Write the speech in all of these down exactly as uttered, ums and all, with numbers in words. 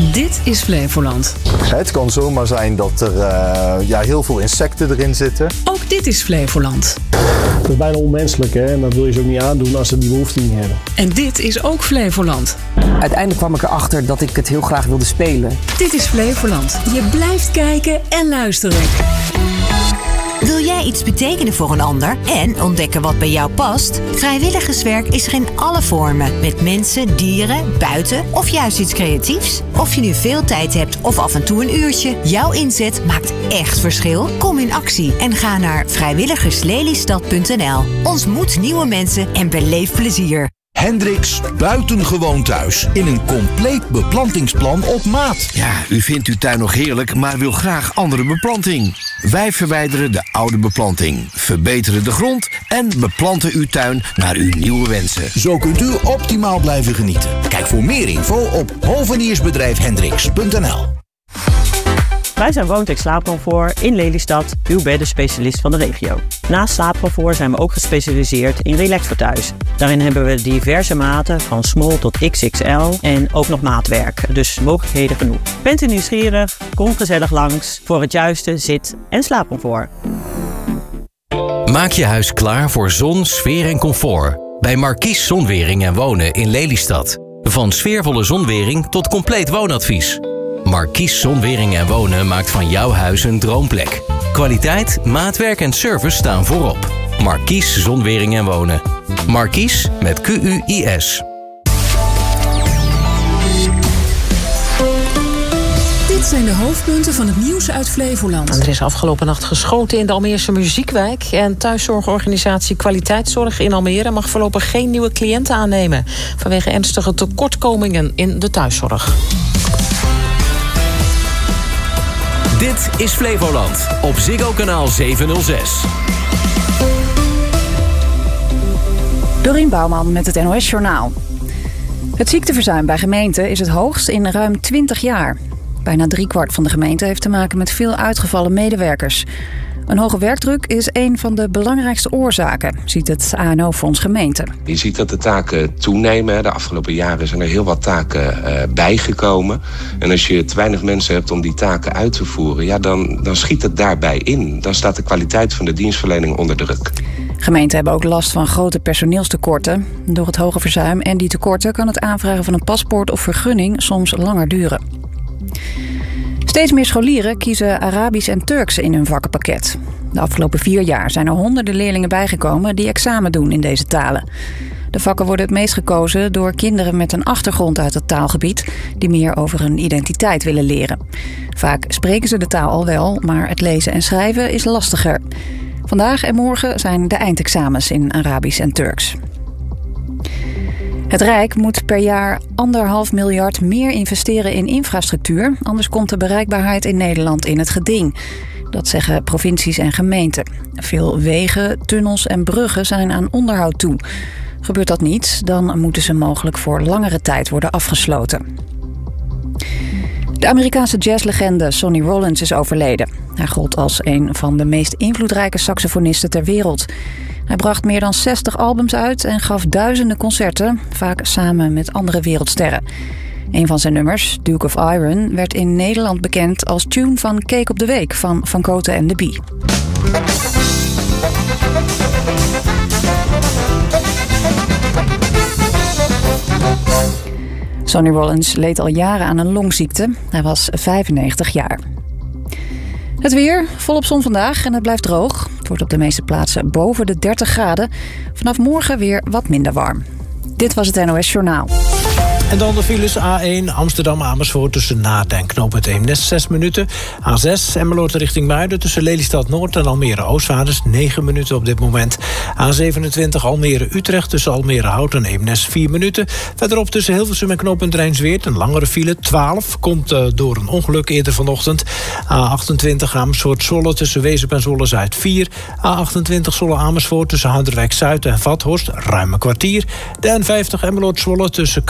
Dit is Flevoland. Het kan zomaar zijn dat er uh, ja, heel veel insecten erin zitten. Ook dit is Flevoland. Dat is bijna onmenselijk, hè? En dat wil je ze ook niet aandoen als ze die behoefte niet hebben. En dit is ook Flevoland. Uiteindelijk kwam ik erachter dat ik het heel graag wilde spelen. Dit is Flevoland. Je blijft kijken en luisteren. Wil jij iets betekenen voor een ander en ontdekken wat bij jou past? Vrijwilligerswerk is er in alle vormen. Met mensen, dieren, buiten of juist iets creatiefs. Of je nu veel tijd hebt of af en toe een uurtje. Jouw inzet maakt echt verschil. Kom in actie en ga naar vrijwilligerslelystad punt n l. Ontmoet nieuwe mensen en beleef plezier. Hendricks buitengewoon thuis. In een compleet beplantingsplan op maat. Ja, u vindt uw tuin nog heerlijk, maar wil graag andere beplanting. Wij verwijderen de oude beplanting, verbeteren de grond en beplanten uw tuin naar uw nieuwe wensen. Zo kunt u optimaal blijven genieten. Kijk voor meer info op hoveniersbedrijf hendricks punt n l. Wij zijn Woontex Slaapcomfort in Lelystad, uw beddenspecialist van de regio. Naast slaapcomfort zijn we ook gespecialiseerd in relax voor thuis. Daarin hebben we diverse maten van small tot X X L en ook nog maatwerk, dus mogelijkheden genoeg. Bent u nieuwsgierig? Kom gezellig langs voor het juiste zit- en slaapcomfort. Maak je huis klaar voor zon, sfeer en comfort bij Markies Zonwering en Wonen in Lelystad. Van sfeervolle zonwering tot compleet woonadvies. Markies Zonwering en Wonen maakt van jouw huis een droomplek. Kwaliteit, maatwerk en service staan voorop. Markies Zonwering en Wonen. Markies met Q U I S. Dit zijn de hoofdpunten van het nieuws uit Flevoland. Er is afgelopen nacht geschoten in de Almeerse Muziekwijk. En thuiszorgorganisatie Kwaliteitszorg in Almere mag voorlopig geen nieuwe cliënten aannemen vanwege ernstige tekortkomingen in de thuiszorg. Dit is Flevoland op Ziggo Kanaal zevenhonderdzes. Dorien Bouwman met het N O S-journaal. Het ziekteverzuim bij gemeenten is het hoogst in ruim twintig jaar. Bijna driekwart van de gemeenten heeft te maken met veel uitgevallen medewerkers. Een hoge werkdruk is een van de belangrijkste oorzaken, ziet het A N O-fonds Gemeenten. Je ziet dat de taken toenemen. De afgelopen jaren zijn er heel wat taken uh, bijgekomen. En als je te weinig mensen hebt om die taken uit te voeren, ja, dan, dan schiet het daarbij in. Dan staat de kwaliteit van de dienstverlening onder druk. Gemeenten hebben ook last van grote personeelstekorten. Door het hoge verzuim en die tekorten kan het aanvragen van een paspoort of vergunning soms langer duren. Steeds meer scholieren kiezen Arabisch en Turks in hun vakkenpakket. De afgelopen vier jaar zijn er honderden leerlingen bijgekomen die examen doen in deze talen. De vakken worden het meest gekozen door kinderen met een achtergrond uit het taalgebied die meer over hun identiteit willen leren. Vaak spreken ze de taal al wel, maar het lezen en schrijven is lastiger. Vandaag en morgen zijn de eindexamens in Arabisch en Turks. Het Rijk moet per jaar anderhalf miljard meer investeren in infrastructuur, anders komt de bereikbaarheid in Nederland in het geding. Dat zeggen provincies en gemeenten. Veel wegen, tunnels en bruggen zijn aan onderhoud toe. Gebeurt dat niet, dan moeten ze mogelijk voor langere tijd worden afgesloten. De Amerikaanse jazzlegende Sonny Rollins is overleden. Hij gold als een van de meest invloedrijke saxofonisten ter wereld. Hij bracht meer dan zestig albums uit en gaf duizenden concerten, vaak samen met andere wereldsterren. Een van zijn nummers, Duke of Iron, werd in Nederland bekend als tune van Cake op de Week van Van Cote en de Bie. Sonny Rollins leed al jaren aan een longziekte. Hij was vijfennegentig jaar. Het weer, volop zon vandaag en het blijft droog. Het wordt op de meeste plaatsen boven de dertig graden. Vanaf morgen weer wat minder warm. Dit was het N O S-journaal. En dan de files A één Amsterdam-Amersfoort tussen Naarden en knooppunt Eemnes zes minuten. A zes Emmeloord richting Muiden tussen Lelystad Noord en Almere Oostvaarders negen minuten op dit moment. A zevenentwintig Almere-Utrecht tussen Almere Hout en Eemnes vier minuten. Verderop tussen Hilversum en knooppunt Rijnsweert een langere file twaalf. Komt uh, door een ongeluk eerder vanochtend. A achtentwintig Amersfoort-Zwolle tussen Wezep en Zwolle-Zuid vier. A achtentwintig Zwolle-Amersfoort tussen Harderwijk-Zuid en Vathorst ruim een kwartier. De N vijftig Emmeloord-Zwolle tussen Kampen-Noord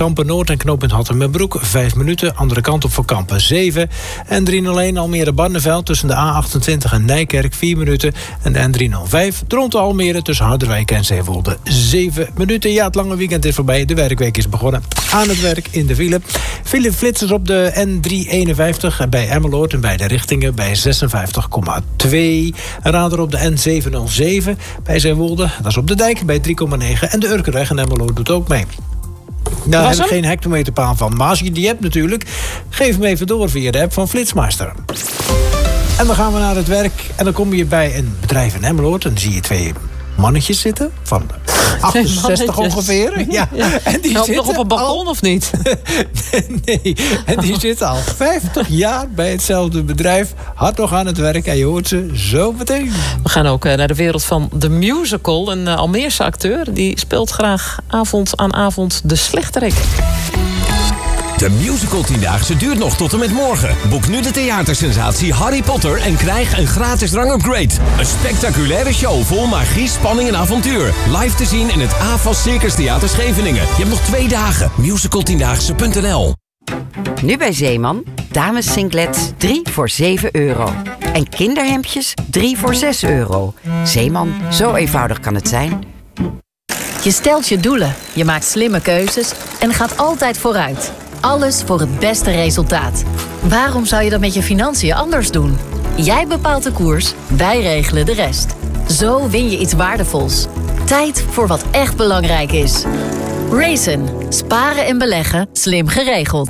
en knooppunt Hattemerbroek vijf minuten. Andere kant op voor Kampen zeven. N driehonderdéén Almere-Barneveld tussen de A achtentwintig en Nijkerk vier minuten. En de N driehonderdvijf Dronten Almere tussen Harderwijk en Zeewolde zeven minuten. Ja, het lange weekend is voorbij. De werkweek is begonnen. Aan het werk in de file. File flitsers op de N driehonderdeenenvijftig bij Emmeloord in beide richtingen bij zesenvijftig komma twee. Een radar op de N zevenhonderdzeven bij Zeewolde. Dat is op de dijk bij drie komma negen. En de Urkenweg in Emmeloord doet ook mee. Daar heb ik geen hectometerpaal van. Maar als je die hebt natuurlijk, geef hem even door via de app van Flitsmeister. En dan gaan we naar het werk. En dan kom je bij een bedrijf in Emmeloord. En dan zie je twee mannetjes zitten van achtenzestig ongeveer. Ja. Ja. En die Help zitten nog op een balkon al... of niet? Nee, en die zitten al vijftig jaar bij hetzelfde bedrijf. Hard nog aan het werk en je hoort ze zo meteen. We gaan ook naar de wereld van de musical. Een Almeerse acteur die speelt graag avond aan avond de slechterik. De musical tiendaagse duurt nog tot en met morgen. Boek nu de theatersensatie Harry Potter en krijg een gratis rangupgrade. Een spectaculaire show vol magie, spanning en avontuur. Live te zien in het A F A S Circus Theater Scheveningen. Je hebt nog twee dagen. musical tiendaagse punt n l. Nu bij Zeeman, dames singlets drie voor zeven euro. En kinderhemdjes drie voor zes euro. Zeeman, zo eenvoudig kan het zijn. Je stelt je doelen, je maakt slimme keuzes en gaat altijd vooruit. Alles voor het beste resultaat. Waarom zou je dat met je financiën anders doen? Jij bepaalt de koers, wij regelen de rest. Zo win je iets waardevols. Tijd voor wat echt belangrijk is. Raisin. Sparen en beleggen, slim geregeld.